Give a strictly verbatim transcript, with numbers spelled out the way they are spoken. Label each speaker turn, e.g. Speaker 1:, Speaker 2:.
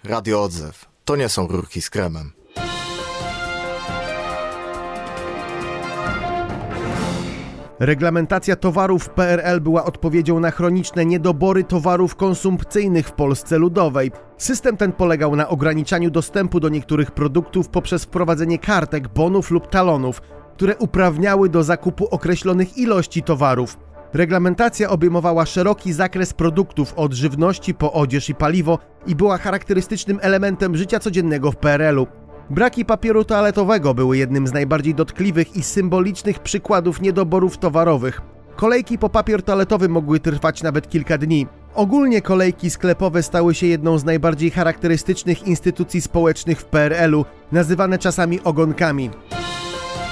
Speaker 1: Radio Odzew. To nie są rurki z kremem.
Speaker 2: Reglamentacja towarów w P R L była odpowiedzią na chroniczne niedobory towarów konsumpcyjnych w Polsce Ludowej. System ten polegał na ograniczaniu dostępu do niektórych produktów poprzez wprowadzenie kartek, bonów lub talonów, które uprawniały do zakupu określonych ilości towarów. Reglamentacja obejmowała szeroki zakres produktów od żywności po odzież i paliwo i była charakterystycznym elementem życia codziennego w P R L u. Braki papieru toaletowego były jednym z najbardziej dotkliwych i symbolicznych przykładów niedoborów towarowych. Kolejki po papier toaletowy mogły trwać nawet kilka dni. Ogólnie kolejki sklepowe stały się jedną z najbardziej charakterystycznych instytucji społecznych w P R L u, nazywane czasami ogonkami.